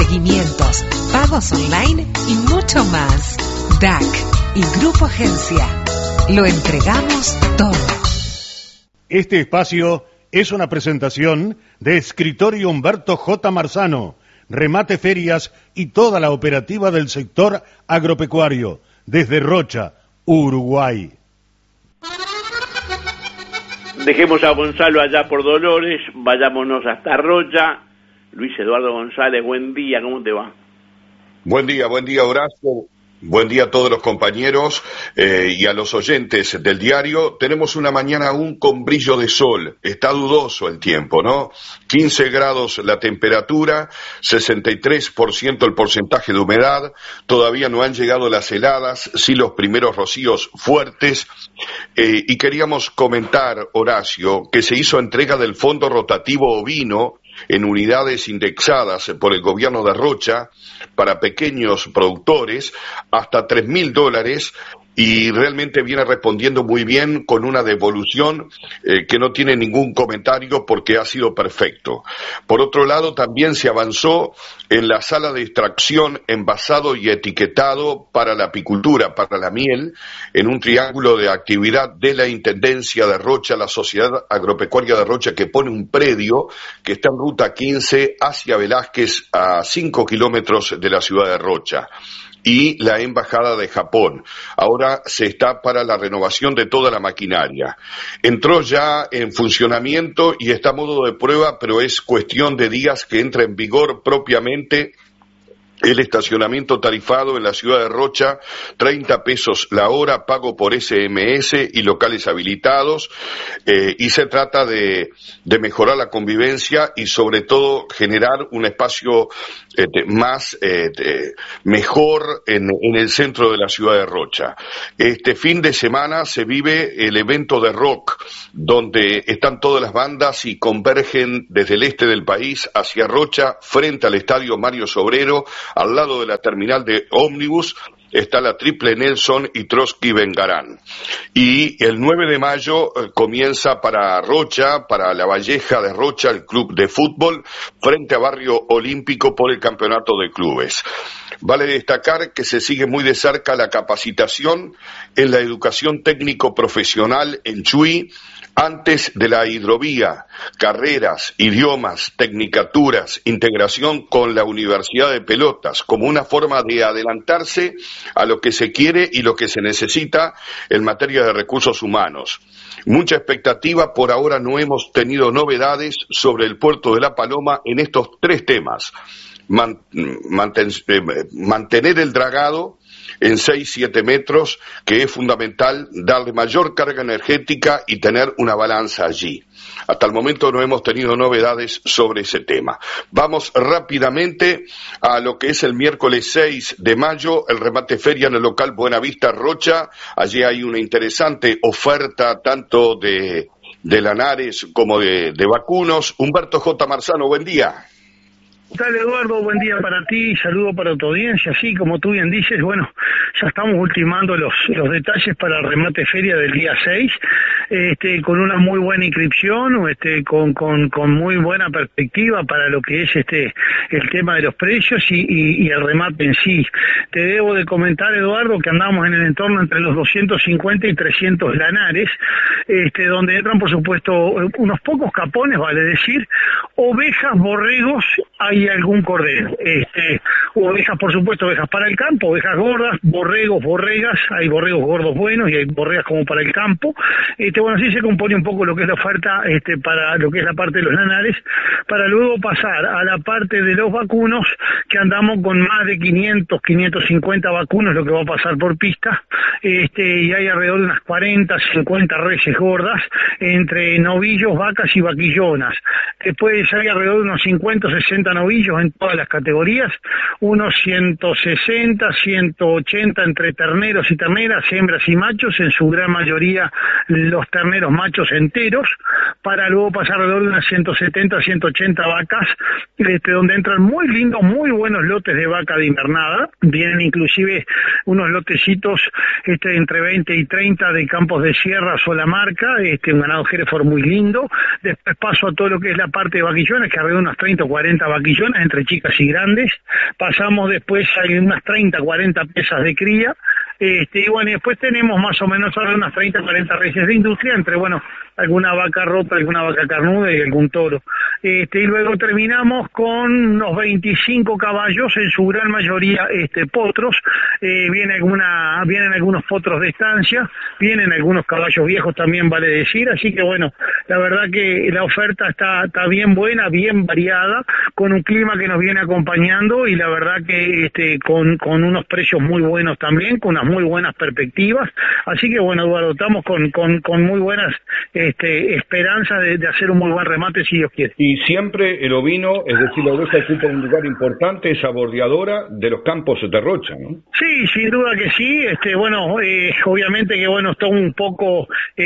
seguimientos, pagos online y mucho más. DAC y Grupo Agencia. Lo entregamos todo. Este espacio es una presentación de Escritorio Humberto J. Marzano, Remate Ferias y toda la operativa del sector agropecuario, desde Rocha, Uruguay. Dejemos a Gonzalo allá por Dolores, vayámonos hasta Rocha. Luis Eduardo González, buen día, ¿cómo te va? Buen día, Horacio. Buen día a todos los compañeros y a los oyentes del diario. Tenemos una mañana aún con brillo de sol. Está dudoso el tiempo, ¿no? 15 grados la temperatura, 63% el porcentaje de humedad. Todavía no han llegado las heladas, sí los primeros rocíos fuertes. Y queríamos comentar, Horacio, que se hizo entrega del Fondo Rotativo Ovino en unidades indexadas por el gobierno de Rocha para pequeños productores hasta $3.000 y realmente viene respondiendo muy bien con una devolución que no tiene ningún comentario porque ha sido perfecto. Por otro lado, también se avanzó en la sala de extracción, envasado y etiquetado para la apicultura, para la miel, en un triángulo de actividad de la Intendencia de Rocha, la Sociedad Agropecuaria de Rocha, que pone un predio que está en ruta 15 hacia Velázquez, a 5 kilómetros de la ciudad de Rocha, y la Embajada de Japón. Ahora se está para la renovación de toda la maquinaria. Entró ya en funcionamiento y está a modo de prueba, pero es cuestión de días que entra en vigor propiamente el estacionamiento tarifado en la ciudad de Rocha, 30 pesos la hora, pago por SMS y locales habilitados, y se trata de mejorar la convivencia y sobre todo generar un espacio mejor en el centro de la ciudad de Rocha. Este fin de semana se vive el evento de rock, donde están todas las bandas y convergen desde el este del país hacia Rocha, frente al estadio Mario Sobrero. Al lado de la terminal de ómnibus está la Triple Nelson y Trotsky Bengarán. Y el 9 de mayo comienza para Rocha, para La Valleja de Rocha, el club de fútbol, frente a Barrio Olímpico por el campeonato de clubes. Vale destacar que se sigue muy de cerca la capacitación en la educación técnico-profesional en Chuy, antes de la hidrovía, carreras, idiomas, tecnicaturas, integración con la Universidad de Pelotas, como una forma de adelantarse a lo que se quiere y lo que se necesita en materia de recursos humanos. Mucha expectativa, por ahora no hemos tenido novedades sobre el puerto de La Paloma en estos tres temas. Mantener el dragado en 6-7 metros, que es fundamental darle mayor carga energética y tener una balanza allí. Hasta el momento no hemos tenido novedades sobre ese tema. Vamos rápidamente a lo que es el miércoles 6 de mayo, el remate feria en el local Buenavista Rocha. Allí hay una interesante oferta tanto de lanares como de vacunos. Humberto J. Marzano, buen día. ¿Qué tal, Eduardo? Buen día para ti, saludo para tu audiencia. Sí, como tú bien dices, bueno, ya estamos ultimando los detalles para el remate feria del día 6, con una muy buena inscripción, con muy buena perspectiva para lo que es el tema de los precios y el remate en sí. Te debo de comentar, Eduardo, que andamos en el entorno entre los 250 y 300 lanares, donde entran, por supuesto, unos pocos capones, vale decir, ovejas, borregos, hay algún cordero, ovejas, por supuesto, ovejas para el campo, ovejas gordas, borregos, borregas, hay borregos gordos buenos y hay borregas como para el campo. Bueno, así se compone un poco lo que es la oferta para lo que es la parte de los lanares, para luego pasar a la parte de los vacunos, que andamos con más de 550 vacunos, lo que va a pasar por pista, y hay alrededor de unas 40, 50 reses gordas, entre novillos, vacas y vaquillonas. Después hay alrededor de unos 50 o 60 novillos en todas las categorías, unos 160, 180 entre terneros y terneras, hembras y machos, en su gran mayoría los terneros machos enteros, para luego pasar alrededor de unas 170, 180 vacas, donde entran muy lindos, muy buenos lotes de vaca de invernada. Vienen inclusive unos lotecitos entre 20 y 30 de campos de sierra sola marca, un ganado Hereford muy lindo. Después paso a todo lo que es la parte de vaquillones, que alrededor de unas 30 o 40 vaquillones entre chicas y grandes. Pasamos después a unas 30, 40 piezas de cría. Y bueno, y después tenemos más o menos ahora unas 30, 40 reses de industria, entre, bueno, alguna vaca rota, alguna vaca carnuda y algún toro. Y luego terminamos con unos 25 caballos, en su gran mayoría potros. Vienen algunos potros de estancia, vienen algunos caballos viejos también, vale decir. Así que bueno, la verdad que la oferta está bien buena, bien variada, con un clima que nos viene acompañando, y la verdad que con unos precios muy buenos también, con unas muy buenas perspectivas. Así que bueno, Eduardo, estamos con muy buenas esperanzas de hacer un muy buen remate, si Dios quiere. Y siempre el ovino, es decir, la oveja ocupa un lugar importante, esa bordeadora de los campos de Rocha, ¿no? Sí, sin duda que sí. Obviamente que bueno, está un poco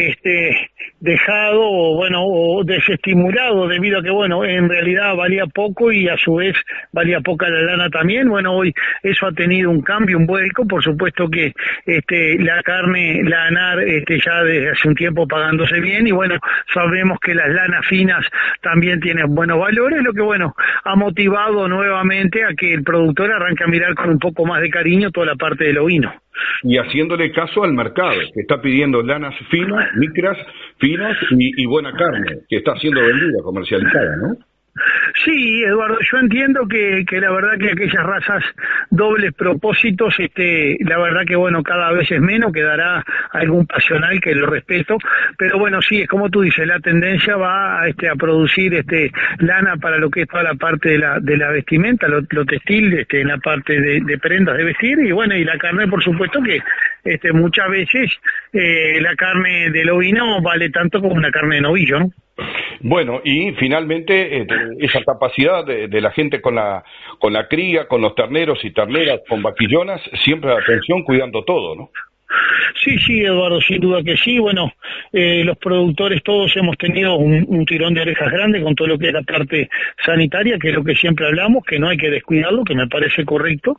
dejado o desestimulado, debido a que bueno, en realidad valía poco y a su vez valía poca la lana también. Bueno, hoy eso ha tenido un cambio, un vuelco. Por supuesto que la carne, la ANAR, ya desde hace un tiempo pagándose bien, y bueno, sabemos que las lanas finas también tienen buenos valores, lo que bueno, ha motivado nuevamente a que el productor arranque a mirar con un poco más de cariño toda la parte del ovino. Y haciéndole caso al mercado, que está pidiendo lanas finas, micras, finas y buena carne, que está siendo vendida, comercializada, ¿no? Sí, Eduardo, yo entiendo que la verdad que aquellas razas dobles propósitos, la verdad que bueno, cada vez es menos, quedará algún pasional que lo respeto, pero bueno, sí, es como tú dices, la tendencia va a producir lana para lo que es toda la parte de la vestimenta, lo textil, en la parte de prendas de vestir, y bueno, y la carne, por supuesto que muchas veces la carne del ovino vale tanto como una carne de novillo, ¿no? Bueno, y finalmente esa capacidad de la gente con la cría, con los terneros y terneras, con vaquillonas, siempre la atención, cuidando todo, ¿no? Sí, Eduardo, sin duda que sí. Bueno, los productores todos hemos tenido un tirón de orejas grande con todo lo que es la parte sanitaria, que es lo que siempre hablamos, que no hay que descuidarlo, que me parece correcto,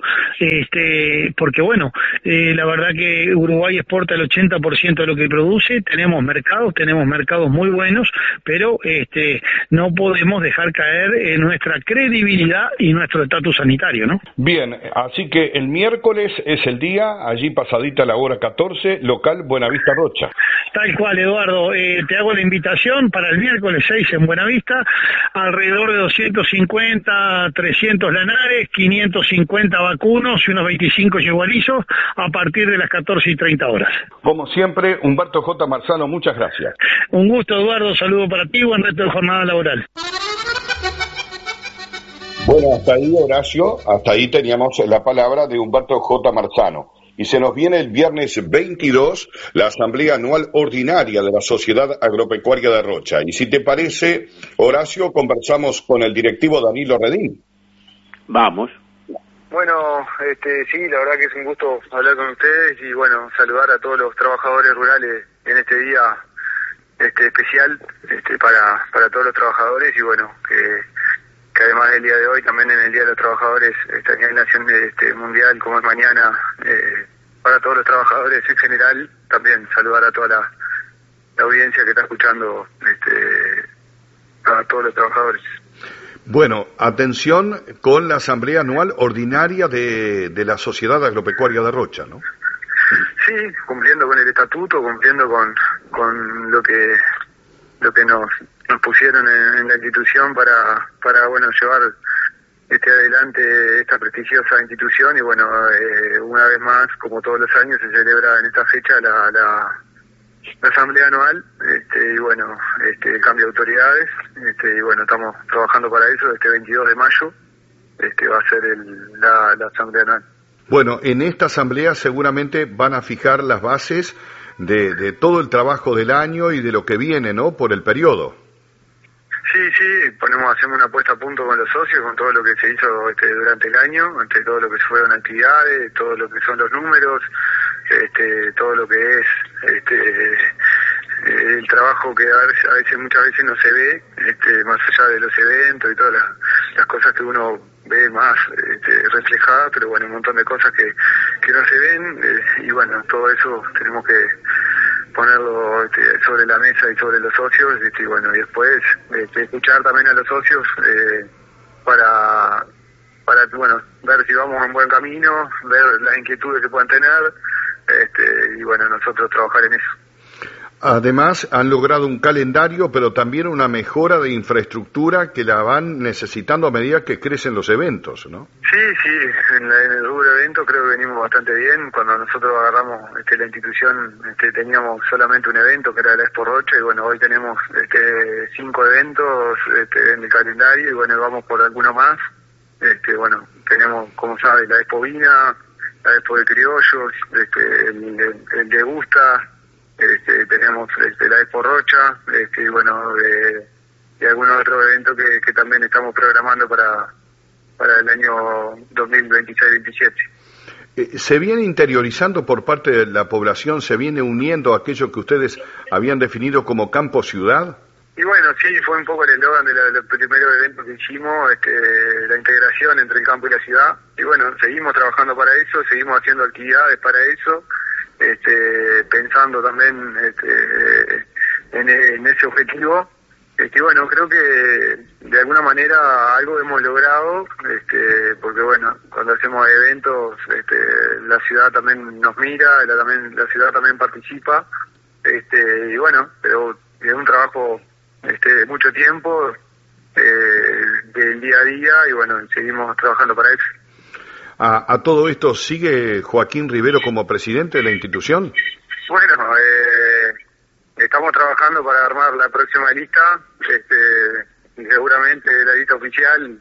porque bueno, la verdad que Uruguay exporta el 80% de lo que produce, tenemos mercados muy buenos, pero no podemos dejar caer nuestra credibilidad y nuestro estatus sanitario, ¿no? Bien, así que el miércoles es el día, allí pasadita la hora 14, local Buenavista Rocha. Tal cual, Eduardo, te hago la invitación para el miércoles 6 en Buenavista, alrededor de 250, 300 lanares, 550 vacunos y unos 25 yegualizos a partir de las 14:30 horas. Como siempre, Humberto J. Marzano, muchas gracias. Un gusto, Eduardo, saludo para ti, buen resto de jornada laboral. Bueno, hasta ahí, Horacio, hasta ahí teníamos la palabra de Humberto J. Marzano. Y se nos viene el viernes 22 la asamblea anual ordinaria de la Sociedad Agropecuaria de Rocha. Y si te parece, Horacio, conversamos con el directivo Danilo Redín. Vamos. Bueno, sí, la verdad que es un gusto hablar con ustedes y bueno, saludar a todos los trabajadores rurales en este día especial para todos los trabajadores, y bueno, que además del día de hoy, también en el Día de los Trabajadores a nivel nacional, mundial, como es mañana, para todos los trabajadores en general, también saludar a toda la audiencia que está escuchando, a todos los trabajadores. Bueno, atención con la asamblea anual ordinaria de la Sociedad Agropecuaria de Rocha, ¿no? Sí, cumpliendo con el estatuto, cumpliendo con lo que nos pusieron en la institución para bueno, llevar adelante esta prestigiosa institución. Y bueno, una vez más, como todos los años, se celebra en esta fecha la asamblea anual, y bueno, el cambio de autoridades, y bueno, estamos trabajando para eso. 22 de mayo va a ser la asamblea anual. Bueno, en esta asamblea seguramente van a fijar las bases de todo el trabajo del año y de lo que viene, ¿no?, por el periodo. Sí, hacemos una puesta a punto con los socios, con todo lo que se hizo durante el año, entre todo lo que fueron actividades, todo lo que son los números, todo lo que es el trabajo que muchas veces no se ve, más allá de los eventos y todas las cosas que uno ve más reflejadas, pero bueno, un montón de cosas que no se ven, y bueno, todo eso tenemos que ponerlo sobre la mesa y sobre los socios, y bueno, y después escuchar también a los socios para bueno, ver si vamos en buen camino, ver las inquietudes que puedan tener, y bueno, nosotros trabajar en eso. Además, han logrado un calendario, pero también una mejora de infraestructura que la van necesitando a medida que crecen los eventos, ¿no? Sí, en el rubro evento creo que venimos bastante bien. Cuando nosotros agarramos la institución, teníamos solamente un evento que era la Expo Rocha, y bueno, hoy tenemos 5 eventos en el calendario, y bueno, vamos por alguno más. Bueno, tenemos, como sabes, la Expo Vina, la Expo de Criollos, el de Gusta, tenemos la Expo Rocha, y bueno, y algunos otros eventos que también estamos programando para el año 2026-27. ¿Se viene interiorizando por parte de la población, se viene uniendo a aquello que ustedes habían definido como campo-ciudad? Y bueno, sí, fue un poco el eslogan de los primeros eventos que hicimos, la integración entre el campo y la ciudad. Y bueno, seguimos trabajando para eso, seguimos haciendo actividades para eso, pensando también en ese objetivo. Bueno, creo que de alguna manera algo hemos logrado, porque bueno, cuando hacemos eventos, la ciudad también nos mira, la ciudad también participa, y bueno, pero es un trabajo de mucho tiempo, del día a día, y bueno, seguimos trabajando para eso. ¿A todo esto sigue Joaquín Rivero como presidente de la institución? Bueno, estamos trabajando para armar la próxima lista, y seguramente la lista oficial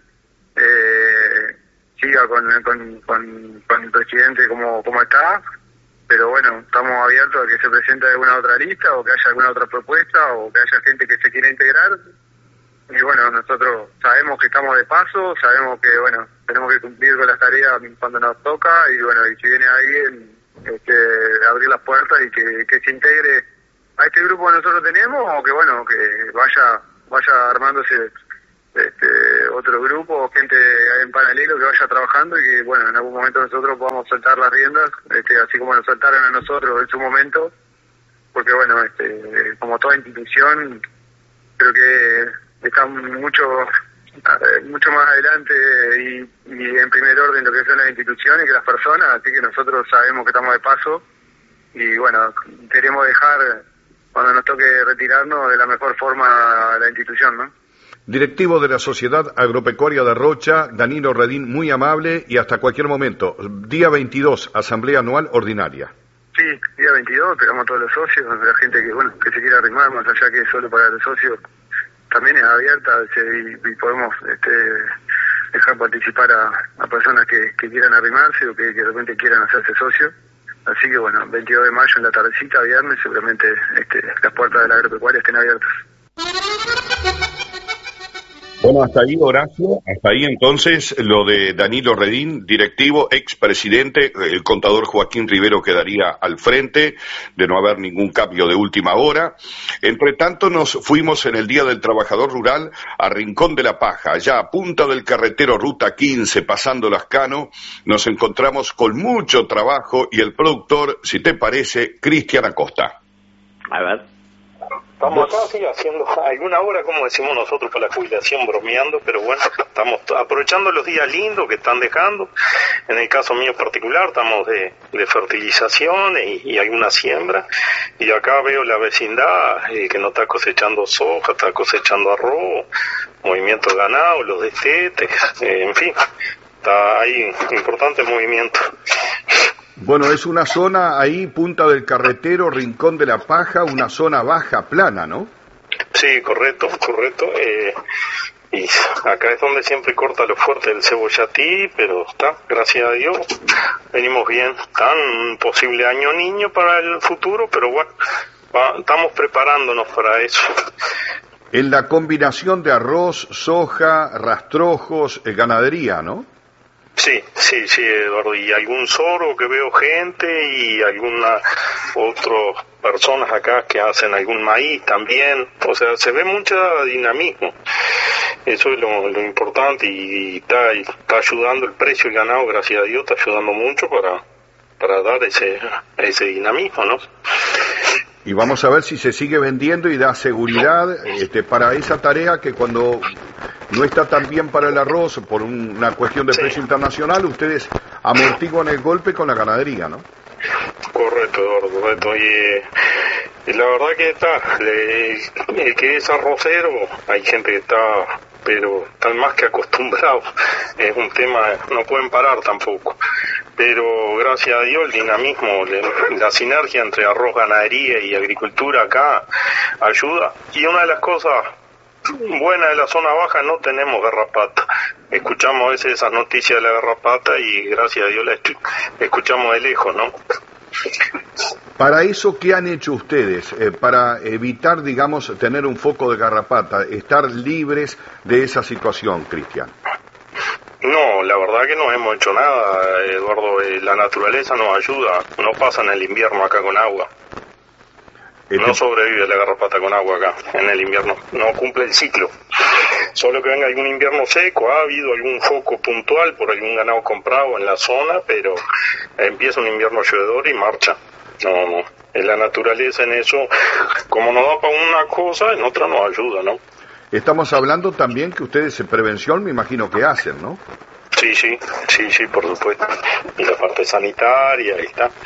siga con el presidente como está, pero bueno, estamos abiertos a que se presente alguna otra lista, o que haya alguna otra propuesta, o que haya gente que se quiera integrar. Y bueno, nosotros sabemos que estamos de paso, sabemos que bueno, tenemos que cumplir con las tareas cuando nos toca, y bueno, y si viene alguien, abrir las puertas y que se integre a este grupo que nosotros tenemos, o que bueno, que vaya armándose otro grupo, gente en paralelo que vaya trabajando, y que bueno, en algún momento nosotros podamos soltar las riendas, así como nos soltaron a nosotros en su momento, porque bueno, como toda institución, creo que está mucho más adelante y en primer orden lo que son las instituciones que las personas, así que nosotros sabemos que estamos de paso, y bueno, queremos dejar, cuando nos toque retirarnos, de la mejor forma la institución, ¿no? Directivo de la Sociedad Agropecuaria de Rocha, Danilo Redín, muy amable, y hasta cualquier momento. Día 22, Asamblea Anual Ordinaria. Sí, día 22, esperamos a todos los socios, la gente que se quiera arrimar, más allá que es solo para los socios, también es abierta, y podemos dejar participar a personas que quieran arrimarse, o que de repente quieran hacerse socios. Así que bueno, 22 de mayo en la tardecita, viernes, seguramente las puertas de la agropecuaria estén abiertas. Bueno, hasta ahí, Horacio, hasta ahí entonces lo de Danilo Redín, directivo, expresidente. El contador Joaquín Rivero quedaría al frente, de no haber ningún cambio de última hora. Entre tanto, nos fuimos en el Día del Trabajador Rural a Rincón de la Paja, allá a punta del carretero Ruta 15, pasando Lascano. Nos encontramos con mucho trabajo, y el productor, si te parece, Cristian Acosta. A ver. Estamos acá, sí, haciendo alguna hora, como decimos nosotros, para la jubilación, bromeando, pero bueno, estamos aprovechando los días lindos que están dejando. En el caso mío particular, estamos de fertilización y alguna siembra, y acá veo la vecindad que no está cosechando soja, está cosechando arroz, movimiento de ganado, los destetes, en fin, está ahí importante movimiento. Bueno, es una zona ahí, punta del carretero, Rincón de la Paja, una zona baja, plana, ¿no? Sí, correcto. Y acá es donde siempre corta lo fuerte del cebollatí, pero está, gracias a Dios, venimos bien. Está un posible año niño para el futuro, pero bueno, estamos preparándonos para eso. En la combinación de arroz, soja, rastrojos, ganadería, ¿no? Sí, Eduardo, y algún sorgo que veo gente y algunas otras personas acá que hacen algún maíz también, o sea, se ve mucho dinamismo, eso es lo importante y está ayudando el precio del ganado, gracias a Dios, está ayudando mucho para dar ese dinamismo, ¿no? Y vamos a ver si se sigue vendiendo y da seguridad para esa tarea que cuando no está tan bien para el arroz por una cuestión de precio internacional, ustedes amortiguan el golpe con la ganadería, ¿no? Correcto, Eduardo, correcto. Y la verdad que el que es arrocero, hay gente que pero están más que acostumbrados. Es un tema, no pueden parar tampoco. Pero gracias a Dios el dinamismo, la sinergia entre arroz, ganadería y agricultura acá ayuda. Y una de las cosas buenas de la zona baja, no tenemos garrapata. Escuchamos a veces esas noticias de la garrapata y gracias a Dios la escuchamos de lejos, ¿no? Para eso, ¿qué han hecho ustedes? Para evitar, digamos, tener un foco de garrapata, estar libres de esa situación, Cristian. No, la verdad que no hemos hecho nada, Eduardo. La naturaleza nos ayuda. No pasan el invierno acá con agua. No sobrevive la garrapata con agua acá en el invierno. No cumple el ciclo. Solo que venga algún invierno seco. Ha habido algún foco puntual por algún ganado comprado en la zona, pero empieza un invierno llovedor y marcha. No. En la naturaleza en eso, como nos da para una cosa, en otra nos ayuda, ¿no? Estamos hablando también que ustedes en prevención me imagino que hacen, ¿no? Sí, por supuesto. Y la parte sanitaria, ahí está.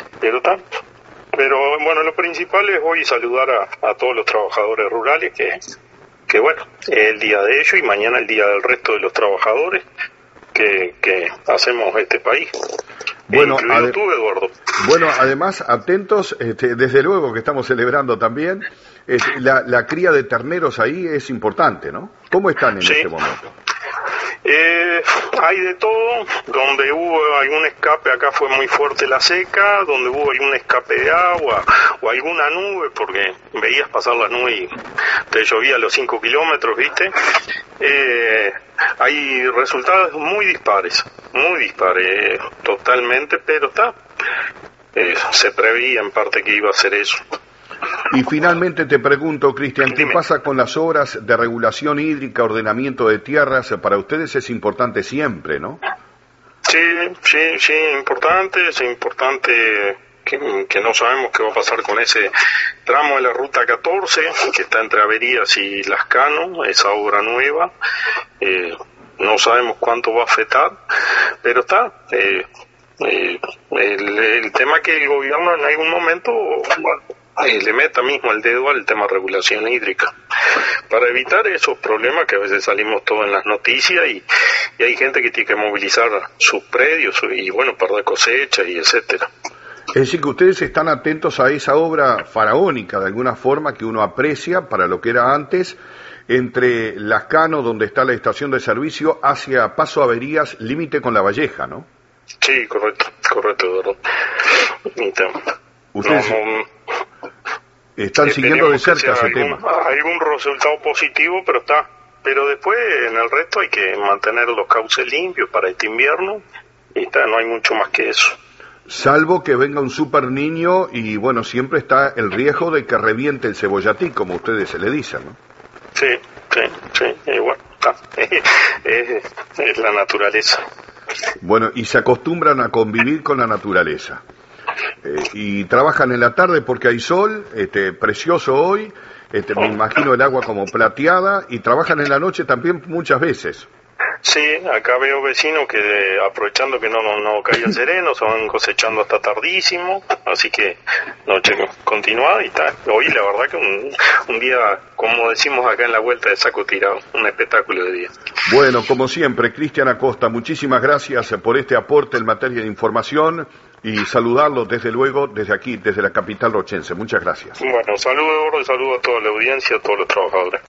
Pero bueno, lo principal es hoy saludar a todos los trabajadores rurales, que bueno, es el día de ellos y mañana el día del resto de los trabajadores que hacemos este país. Bueno, tú, Eduardo. Bueno, además, atentos, desde luego que estamos celebrando también, la cría de terneros ahí es importante, ¿no? ¿Cómo están en este momento? Hay de todo, donde hubo algún escape, acá fue muy fuerte la seca, donde hubo algún escape de agua o alguna nube, porque veías pasar la nube y te llovía a los 5 kilómetros, ¿viste? Hay resultados muy dispares, totalmente, pero se preveía en parte que iba a ser eso. Y finalmente te pregunto, Cristian, ¿qué pasa con las obras de regulación hídrica, ordenamiento de tierras? Para ustedes es importante siempre, ¿no? Sí, importante, es importante que no sabemos qué va a pasar con ese tramo de la Ruta 14, que está entre Averías y Lascano, esa obra nueva. No sabemos cuánto va a afectar, pero el tema que el gobierno en algún momento le meta mismo el dedo al tema de regulación hídrica, para evitar esos problemas que a veces salimos todos en las noticias y hay gente que tiene que movilizar sus predios y bueno, perder cosechas y etcétera. Es decir, que ustedes están atentos a esa obra faraónica, de alguna forma, que uno aprecia para lo que era antes, entre Lascano, donde está la estación de servicio, hacia Paso Averías, límite con La Valleja, ¿no? Sí, correcto, Eduardo. Ustedes están siguiendo de cerca ese tema. Hay algún resultado positivo, pero después en el resto hay que mantener los cauces limpios para este invierno y no hay mucho más que eso. Salvo que venga un super niño y bueno, siempre está el riesgo de que reviente el cebollatí, como ustedes se le dicen, ¿no? Sí, bueno, es la naturaleza. Bueno, y se acostumbran a convivir con la naturaleza. Y trabajan en la tarde porque hay sol, precioso hoy, me imagino el agua como plateada, y trabajan en la noche también muchas veces. Sí, acá veo vecinos que aprovechando que no cae sereno, se van cosechando hasta tardísimo, así que noche continuada y tal. Hoy la verdad que un día, como decimos acá en la vuelta de saco tirado, un espectáculo de día. Bueno, como siempre, Cristian Acosta, muchísimas gracias por este aporte en materia de información y saludarlo desde luego desde aquí, desde la capital rochense. Muchas gracias. Bueno, saludo y saludo a toda la audiencia, a todos los trabajadores.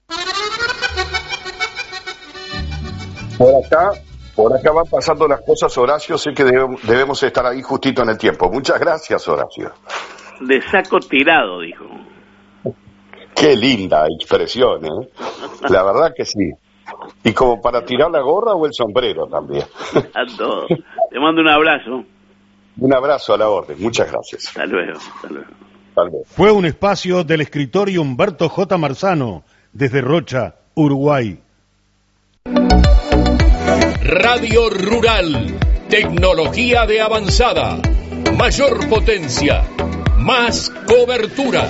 Por acá van pasando las cosas, Horacio, sé que debemos estar ahí justito en el tiempo. Muchas gracias, Horacio. De saco tirado, dijo. Qué linda expresión, ¿eh? La verdad que sí. Y como para tirar la gorra o el sombrero también. A todos. Te mando un abrazo. Un abrazo a la orden. Muchas gracias. Hasta luego. Hasta luego. Hasta luego. Fue un espacio del escritorio Humberto J. Marzano, desde Rocha, Uruguay. Radio Rural. Tecnología de avanzada. Mayor potencia. Más cobertura.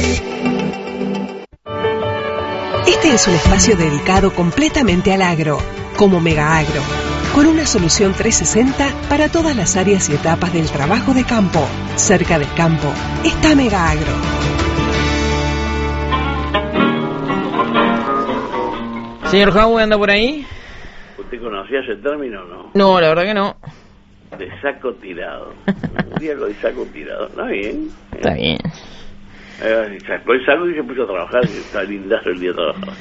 Este es un espacio dedicado completamente al agro, como Mega Agro, con una solución 360 para todas las áreas y etapas del trabajo de campo. Cerca del campo está Mega Agro. Señor Howe, ¿anda por ahí? ¿Usted conocía ese término o no? No, la verdad que no. De saco tirado. Un día lo de saco tirado. ¿Está bien? Está bien. Sacó el saco y se puso a trabajar. Está lindazo el día trabajando.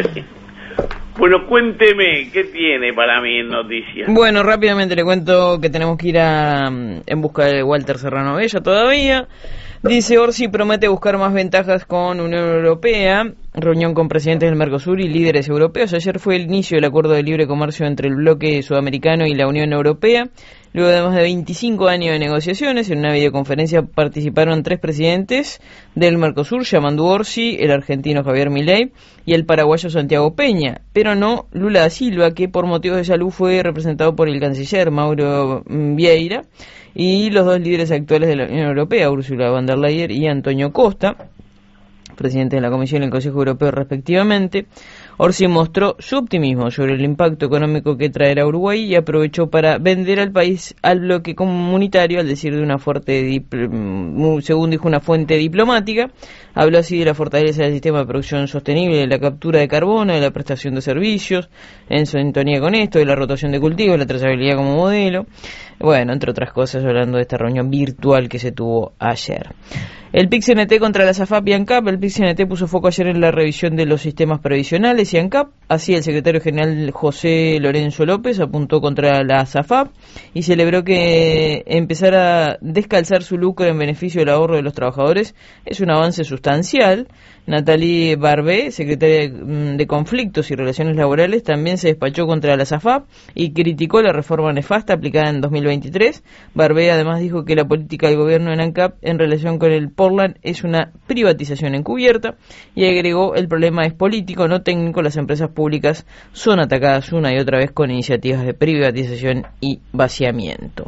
Bueno, cuénteme, ¿qué tiene para mí en noticias? Bueno, rápidamente le cuento que tenemos que ir en busca de Walter Serrano Bella todavía. Dice, Orsi promete buscar más ventajas con Unión Europea. Reunión con presidentes del Mercosur y líderes europeos. Ayer fue el inicio del acuerdo de libre comercio entre el bloque sudamericano y la Unión Europea. Luego de más de 25 años de negociaciones, en una videoconferencia participaron 3 presidentes del Mercosur, Yamandu Orsi, el argentino Javier Milei y el paraguayo Santiago Peña, pero no Lula da Silva, que por motivos de salud fue representado por el canciller Mauro Vieira, y los 2 líderes actuales de la Unión Europea, Ursula von der Leyen y Antonio Costa, presidente de la Comisión y el Consejo Europeo respectivamente. Orsi mostró su optimismo sobre el impacto económico que traerá Uruguay y aprovechó para vender al país al bloque comunitario, al decir de una fuerte, según dijo una fuente diplomática. Habló así de la fortaleza del sistema de producción sostenible, de la captura de carbono, de la prestación de servicios, en sintonía con esto, de la rotación de cultivos, la trazabilidad como modelo. Bueno, entre otras cosas, hablando de esta reunión virtual que se tuvo ayer. El PIC-CNT contra la SAFAP y ANCAP. El PIC-CNT puso foco ayer en la revisión de los sistemas previsionales y ANCAP. Así, el secretario general José Lorenzo López apuntó contra la SAFAP y celebró que empezar a descalzar su lucro en beneficio del ahorro de los trabajadores es un avance sustancial. Natalie Barbé, secretaria de Conflictos y Relaciones Laborales, también se despachó contra la SAFAP y criticó la reforma nefasta aplicada en 2023. Barbé además dijo que la política del gobierno en ANCAP en relación con el Portland es una privatización encubierta y agregó: el problema es político, no técnico. Las empresas públicas son atacadas una y otra vez con iniciativas de privatización y vaciamiento.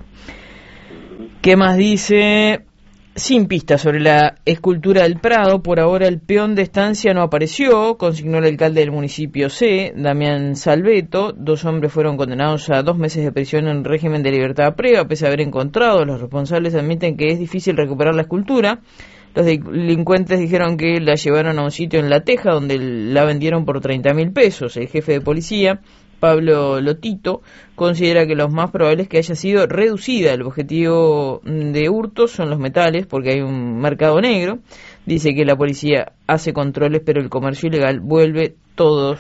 ¿Qué más dice? Sin pistas sobre la escultura del Prado, por ahora el peón de estancia no apareció, consignó el alcalde del municipio C, Damián Salveto. 2 hombres fueron condenados a 2 meses de prisión en régimen de libertad a prueba, pese a haber encontrado. Los responsables admiten que es difícil recuperar la escultura. Los delincuentes dijeron que la llevaron a un sitio en La Teja, donde la vendieron por 30.000 pesos. El jefe de policía, Pablo Lotito, considera que lo más probable es que haya sido reducida. El objetivo de hurtos son los metales, porque hay un mercado negro. Dice que la policía hace controles, pero el comercio ilegal vuelve todo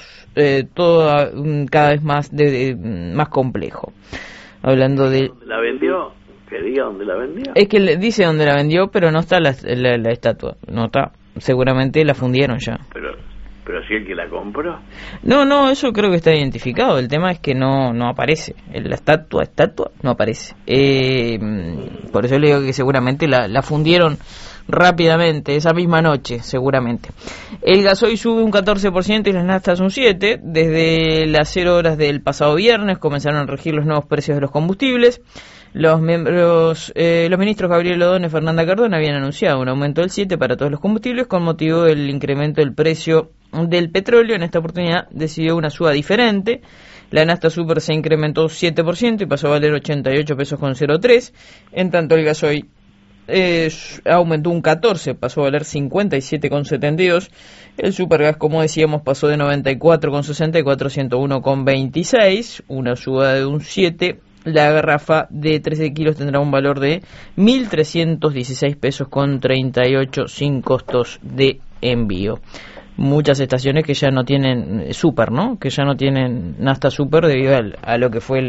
cada vez más más complejo. Hablando de... ¿La vendió? ¿Que diga dónde la vendió? Es que le dice dónde la vendió, pero no está la estatua. No está. Seguramente la fundieron ya. Pero si el que la compró. No, eso creo que está identificado. El tema es que no aparece. La estatua no aparece. Por eso le digo que seguramente la fundieron rápidamente, esa misma noche, seguramente. El gasoil sube un 14% y las naftas un 7%. Desde las 0 horas del pasado viernes comenzaron a regir los nuevos precios de los combustibles. Los ministros Gabriel Odón y Fernanda Cardona habían anunciado un aumento del 7% para todos los combustibles con motivo del incremento del precio del petróleo. En esta oportunidad decidió una suba diferente. La nafta super se incrementó 7% y pasó a valer 88 pesos con 03. En tanto el gasoil aumentó un 14%, pasó a valer 57,72. El supergas, como decíamos, pasó de 94,64 a 101,26, una suba de un 7%. La garrafa de 13 kilos tendrá un valor de 1.316 pesos con 38 sin costos de envío. Muchas estaciones que ya no tienen super, ¿no? Que ya no tienen nafta super debido a lo que fue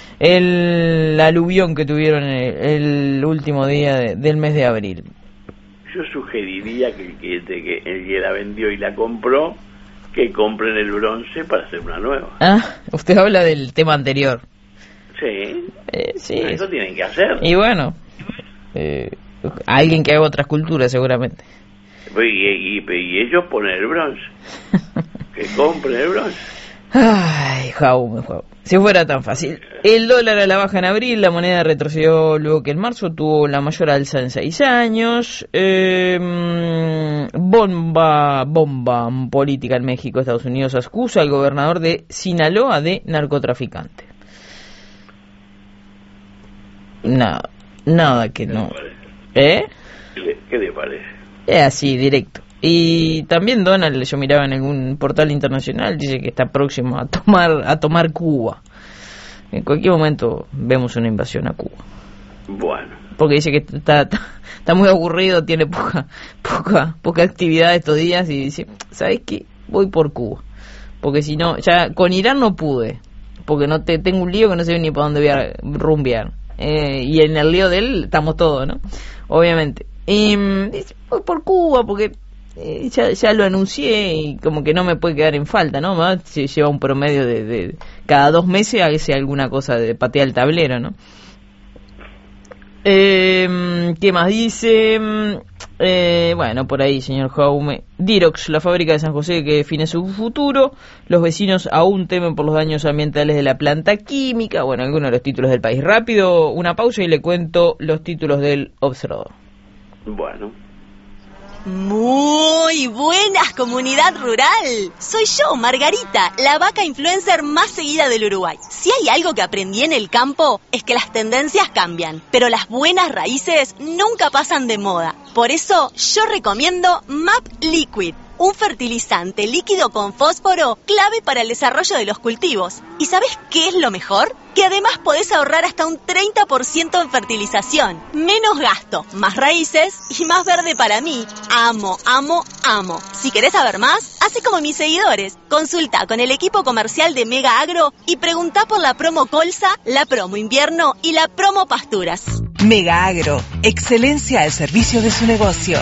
el aluvión que tuvieron el último día del mes de abril. Yo sugeriría que el que la vendió y la compró que compren el bronce para hacer una nueva. Usted habla del tema anterior. Sí. Sí. Eso tienen que hacer. Y bueno, alguien que haga otras culturas seguramente. Y ellos ponen el bronce. Que compren el bronce. Ay, Jaume. Si fuera tan fácil. El dólar a la baja en abril, la moneda retrocedió luego que en marzo tuvo la mayor alza en 6 años. Bomba política en México. Estados Unidos acusa al gobernador de Sinaloa de narcotraficante. Nada que no. ¿Qué le parece? Es así, directo. Y también Donald, yo miraba en algún portal internacional, dice que está próximo a tomar Cuba. En cualquier momento vemos una invasión a Cuba. Bueno. Porque dice que está muy aburrido, tiene poca actividad estos días y dice, ¿sabes qué? Voy por Cuba. Porque si no, ya con Irán no pude, porque no tengo un lío que no sé ni para dónde voy a rumbear. Y en el lío de él estamos todos, ¿no? Obviamente. Y dice, voy por Cuba porque ya lo anuncié y como que no me puede quedar en falta, ¿no? Más se lleva un promedio de cada 2 meses hace alguna cosa de patear el tablero, ¿no? ¿Qué más dice? Bueno, por ahí, señor Jaume. Dirox, la fábrica de San José que define su futuro. Los vecinos aún temen por los daños ambientales de la planta química. Bueno, algunos de los títulos del país. Rápido, una pausa y le cuento los títulos del Observador. Bueno. Muy buenas, comunidad rural. Soy yo, Margarita, la vaca influencer más seguida del Uruguay. Si hay algo que aprendí en el campo, es que las tendencias cambian, pero las buenas raíces nunca pasan de moda. Por eso, yo recomiendo MAP Liquid, un fertilizante líquido con fósforo clave para el desarrollo de los cultivos. ¿Y sabes qué es lo mejor? Que además podés ahorrar hasta un 30% en fertilización. Menos gasto, más raíces y más verde para mí. Amo. Si querés saber más, hacé como mis seguidores. Consulta con el equipo comercial de Mega Agro y preguntá por la promo Colza, la promo Invierno y la promo Pasturas. Mega Agro, excelencia al servicio de su negocio.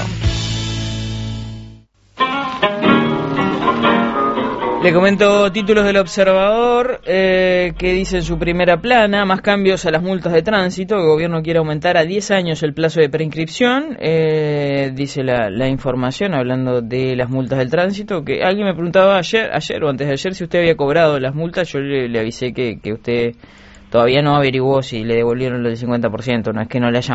Le comento títulos del Observador que dice en su primera plana: más cambios a las multas de tránsito. El gobierno quiere aumentar a 10 años el plazo de preinscripción. Dice la información hablando de las multas del tránsito. Que alguien me preguntaba ayer o antes de ayer si usted había cobrado las multas. Yo le avisé que usted todavía no averiguó si le devolvieron los del 50%. No es que no le hayan